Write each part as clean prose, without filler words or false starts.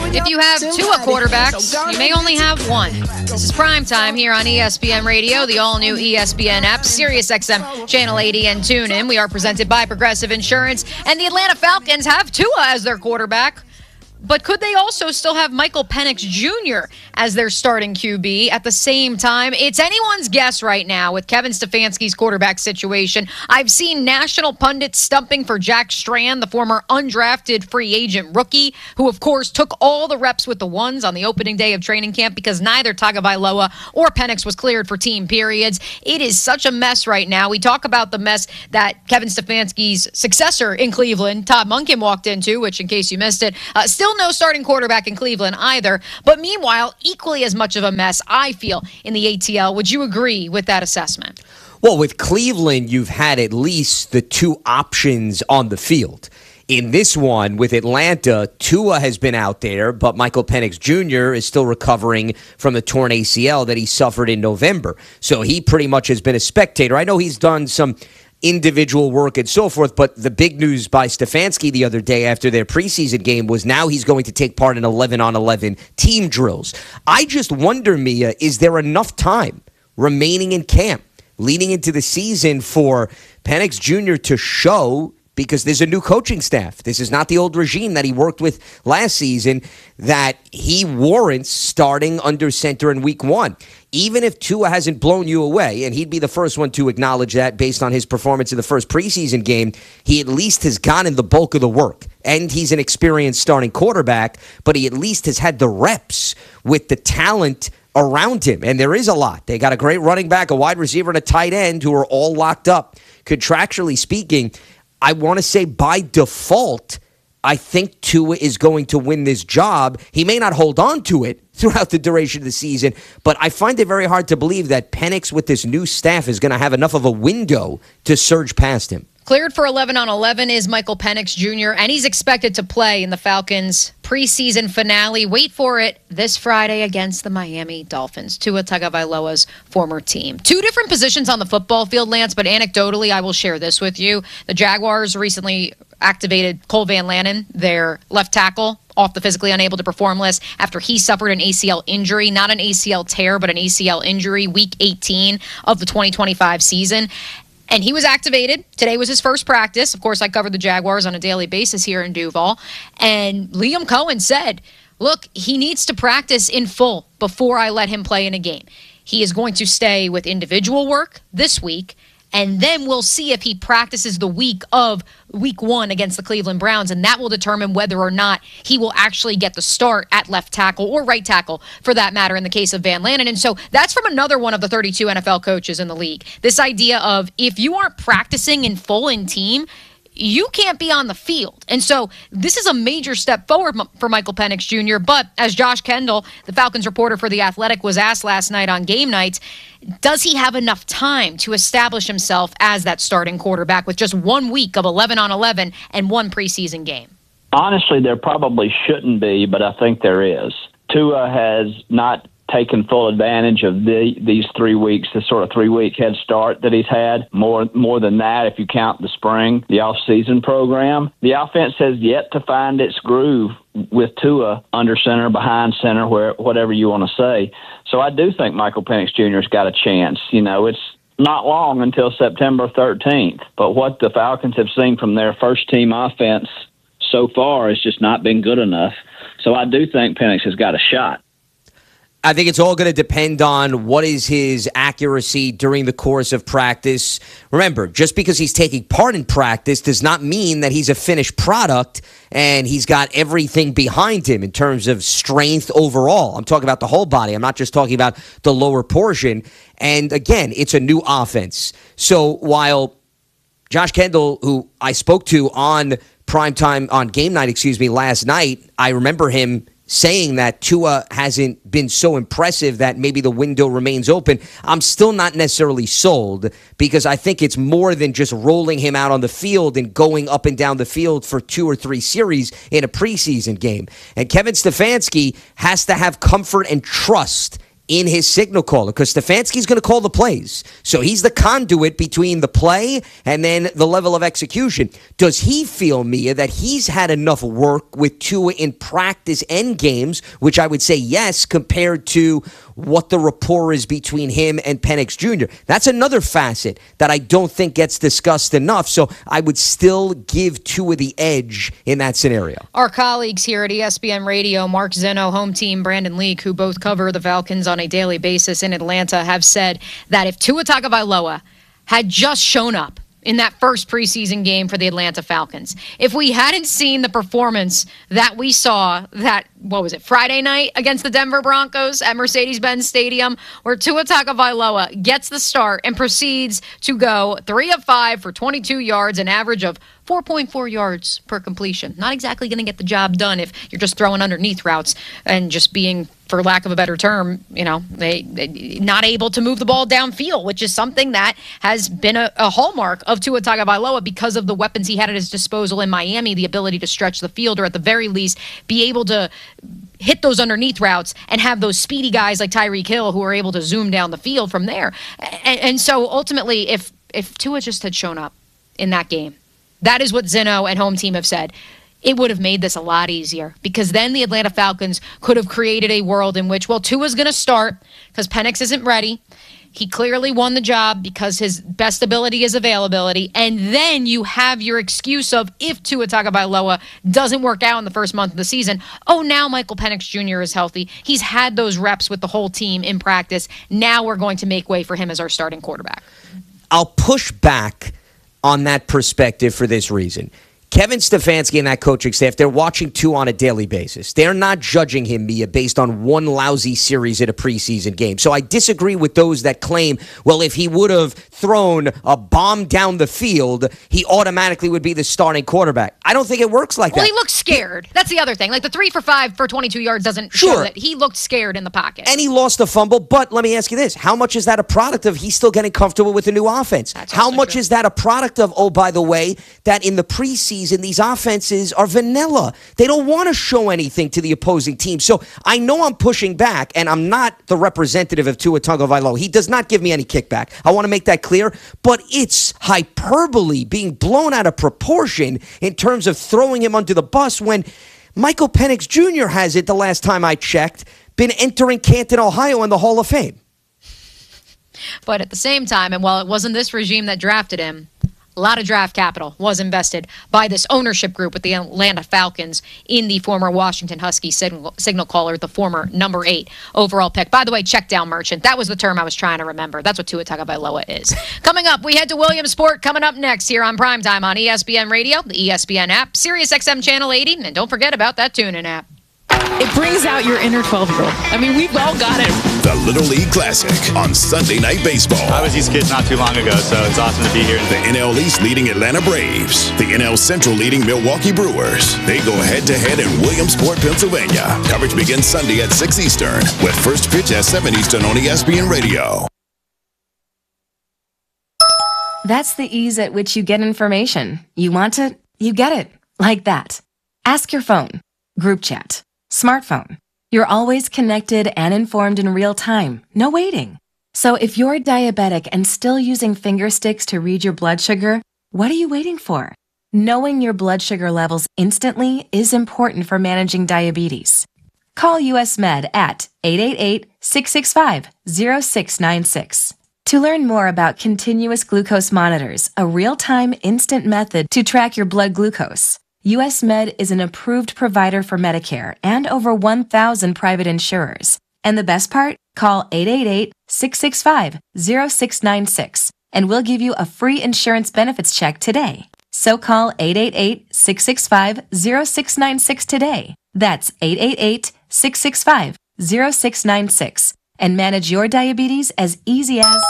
If you have two quarterbacks, you may only have one. This is Primetime here on ESPN Radio, the all-new ESPN app, SiriusXM Channel 80, and TuneIn. We are presented by Progressive Insurance, and the Atlanta Falcons have Tua as their quarterback. But could they also still have Michael Penix Jr. as their starting QB at the same time? It's anyone's guess right now with Kevin Stefanski's quarterback situation. I've seen national pundits stumping for Jack Strand, the former undrafted free agent rookie, who, of course, took all the reps with the ones on the opening day of training camp because neither Tagovailoa or Penix was cleared for team periods. It is such a mess right now. We talk about the mess that Kevin Stefanski's successor in Cleveland, Todd Monken, walked into, which, in case you missed it, still no starting quarterback in Cleveland either. But meanwhile, equally as much of a mess, I feel, in the ATL. Would you agree with that assessment? Well, with Cleveland, you've had at least the two options on the field. In this one, with Atlanta, Tua has been out there, but Michael Penix Jr. is still recovering from the torn ACL that he suffered in November. So he pretty much has been a spectator. I know he's done some individual work and so forth, but the big news by Stefanski the other day after their preseason game was now he's going to take part in 11-on-11 team drills. I just wonder, Mia, is there enough time remaining in camp leading into the season for Penix Jr. to show, because there's a new coaching staff, this is not the old regime that he worked with last season, that he warrants starting under center in week one? Even if Tua hasn't blown you away, and he'd be the first one to acknowledge that based on his performance in the first preseason game, he at least has gotten the bulk of the work. And he's an experienced starting quarterback, but he at least has had the reps with the talent around him. And there is a lot. They got a great running back, a wide receiver, and a tight end who are all locked up. Contractually speaking, I want to say by default, I think Tua is going to win this job. He may not hold on to it throughout the duration of the season, but I find it very hard to believe that Penix with this new staff is going to have enough of a window to surge past him. Cleared for 11-on-11 is Michael Penix Jr., and he's expected to play in the Falcons' preseason finale. Wait for it, this Friday against the Miami Dolphins, Tua Tagovailoa's former team. Two different positions on the football field, Lance, but anecdotally, I will share this with you. The Jaguars recently activated Cole Van Lannon, their left tackle, off the physically unable to perform list after he suffered an ACL injury, not an ACL tear, but an ACL injury, week 18 of the 2025 season. And he was activated. Today was his first practice. Of course, I covered the Jaguars on a daily basis here in Duval. And Liam Cohen said, look, he needs to practice in full before I let him play in a game. He is going to stay with individual work this week, and then we'll see if he practices the week of week one against the Cleveland Browns, and that will determine whether or not he will actually get the start at left tackle or right tackle, for that matter, in the case of Van Lannon. And so that's from another one of the 32 NFL coaches in the league. This idea of if you aren't practicing in full in team, you can't be on the field. And so this is a major step forward for Michael Penix Jr. But as Josh Kendall, the Falcons reporter for The Athletic, was asked last night on Game Nights, does he have enough time to establish himself as that starting quarterback with just 1 week of 11-on-11 and one preseason game? Honestly, there probably shouldn't be, but I think there is. Tua has not taken full advantage of these 3 weeks, the sort of 3-week head start that he's had. More than that, if you count the spring, the off-season program. The offense has yet to find its groove with Tua under center, behind center, whatever you want to say. So I do think Michael Penix Jr. has got a chance. You know, it's not long until September 13th, but what the Falcons have seen from their first-team offense so far has just not been good enough. So I do think Penix has got a shot. I think it's all going to depend on what is his accuracy during the course of practice. Remember, just because he's taking part in practice does not mean that he's a finished product and he's got everything behind him in terms of strength overall. I'm talking about the whole body. I'm not just talking about the lower portion. And again, it's a new offense. So while Josh Kendall, who I spoke to on game night, last night, I remember him saying that Tua hasn't been so impressive that maybe the window remains open. I'm still not necessarily sold, because I think it's more than just rolling him out on the field and going up and down the field for 2 or 3 series in a preseason game. And Kevin Stefanski has to have comfort and trust in his signal caller because Stefanski's going to call the plays. So he's the conduit between the play and then the level of execution. Does he feel, Mia, that he's had enough work with Tua in practice and games, which I would say yes, compared to what the rapport is between him and Penix Jr.? That's another facet that I don't think gets discussed enough. So I would still give Tua the edge in that scenario. Our colleagues here at ESPN Radio, Mark Zinno, home team, Brandon Leak, who both cover the Falcons on a daily basis in Atlanta, have said that if Tua Tagovailoa had just shown up in that first preseason game for the Atlanta Falcons, if we hadn't seen the performance that we saw Friday night against the Denver Broncos at Mercedes-Benz Stadium, where Tua Tagovailoa gets the start and proceeds to go 3 of 5 for 22 yards, an average of 4.4 yards per completion. Not exactly going to get the job done if you're just throwing underneath routes and just being, for lack of a better term, they not able to move the ball downfield, which is something that has been a hallmark of Tua Tagovailoa because of the weapons he had at his disposal in Miami, the ability to stretch the field or at the very least be able to hit those underneath routes and have those speedy guys like Tyreek Hill who are able to zoom down the field from there. And so ultimately, if Tua just had shown up in that game, that is what Zinno and home team have said, it would have made this a lot easier, because then the Atlanta Falcons could have created a world in which, Tua's going to start because Penix isn't ready. He clearly won the job because his best ability is availability. And then you have your excuse of, if Tua Tagovailoa doesn't work out in the first month of the season, now Michael Penix Jr. is healthy. He's had those reps with the whole team in practice. Now we're going to make way for him as our starting quarterback. I'll push back on that perspective for this reason. Kevin Stefanski and that coaching staff, they're watching Tua on a daily basis. They're not judging him, Mia, based on one lousy series at a preseason game. So I disagree with those that claim, if he would have thrown a bomb down the field, he automatically would be the starting quarterback. I don't think it works like that. Well, he looked scared. That's the other thing. Like the 3 for 5 for 22 yards doesn't show that he looked scared in the pocket. And he lost a fumble, but let me ask you this. How much is that a product of he's still getting comfortable with the new offense? How much is that a product of, by the way, that in the preseason, these offenses are vanilla. They don't want to show anything to the opposing team. So I know I'm pushing back, and I'm not the representative of Tua Tagovailoa. He does not give me any kickback. I want to make that clear. But it's hyperbole, being blown out of proportion in terms of throwing him under the bus when Michael Penix Jr. has it, the last time I checked, been entering Canton, Ohio in the Hall of Fame. But at the same time, and while it wasn't this regime that drafted him, a lot of draft capital was invested by this ownership group with the Atlanta Falcons in the former Washington Husky signal caller, the former number 8 overall pick. By the way, check down merchant. That was the term I was trying to remember. That's what Tua Tagovailoa is. Coming up, we head to Williamsport coming up next here on Primetime on ESPN Radio, the ESPN app, SiriusXM Channel 80, and don't forget about that TuneIn app. It brings out your inner 12-year-old. I mean, we've all got it. The Little League Classic on Sunday Night Baseball. I was these kids not too long ago, so it's awesome to be here. The NL East leading Atlanta Braves. The NL Central leading Milwaukee Brewers. They go head-to-head in Williamsport, Pennsylvania. Coverage begins Sunday at 6 Eastern, with first pitch at 7 Eastern on ESPN Radio. That's the ease at which you get information. You want it, you get it. Like that. Ask your phone. Group chat. Smartphone. You're always connected and informed in real time. No waiting. So if you're diabetic and still using finger sticks to read your blood sugar, what are you waiting for? Knowing your blood sugar levels instantly is important for managing diabetes. Call US Med at 888-665-0696. To learn more about continuous glucose monitors, a real-time instant method to track your blood glucose, US Med is an approved provider for Medicare and over 1,000 private insurers. And the best part? Call 888-665-0696 and we'll give you a free insurance benefits check today. So call 888-665-0696 today. That's 888-665-0696 and manage your diabetes as easy as...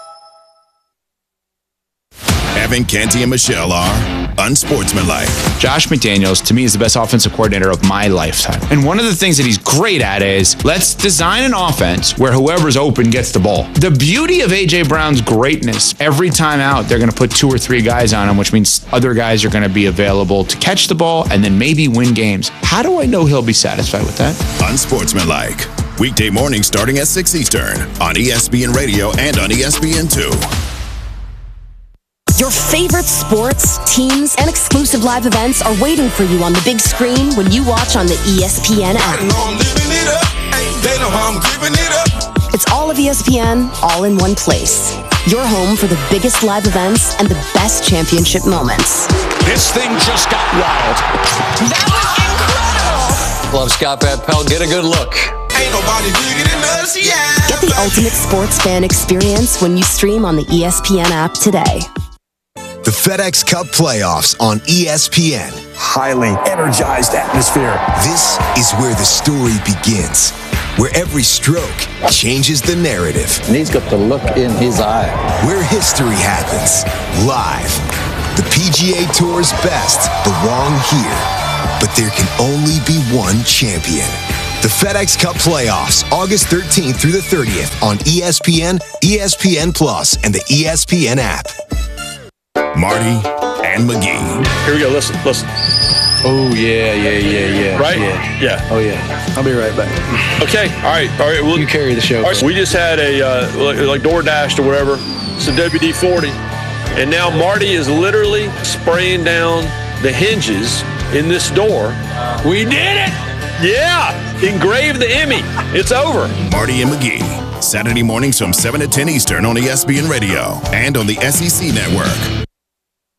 Evan Canty and Michelle are unsportsmanlike. Josh McDaniels, to me, is the best offensive coordinator of my lifetime. And one of the things that he's great at is, let's design an offense where whoever's open gets the ball. The beauty of A.J. Brown's greatness, every time out, they're going to put 2 or 3 guys on him, which means other guys are going to be available to catch the ball and then maybe win games. How do I know he'll be satisfied with that? Unsportsmanlike. Weekday mornings starting at 6 Eastern on ESPN Radio and on ESPN2. Your favorite sports, teams, and exclusive live events are waiting for you on the big screen when you watch on the ESPN app. They know how I'm giving it up. It's all of ESPN, all in one place. Your home for the biggest live events and the best championship moments. This thing just got wild. That was incredible! Love Scott Van Pelt. Get a good look. Ain't nobody bigger than us, yeah. Get the ultimate sports fan experience when you stream on the ESPN app today. The FedEx Cup playoffs on ESPN. Highly energized atmosphere. This is where the story begins, where every stroke changes the narrative. And he's got the look in his eye. Where history happens, live. The PGA Tour's best belong here, but there can only be one champion. The FedEx Cup playoffs, August 13th through the 30th on ESPN, ESPN Plus, and the ESPN app. Marty and McGee. Here we go. Listen. Oh, yeah. Right? Yeah. Oh, yeah. I'll be right back. Okay. All right. Well, you carry the show. All right, so we just had a, like DoorDash or whatever. It's a WD-40. And now Marty is literally spraying down the hinges in this door. We did it! Yeah! Engraved the Emmy. It's over. Marty and McGee. Saturday mornings from 7 to 10 Eastern on ESPN Radio and on the SEC Network.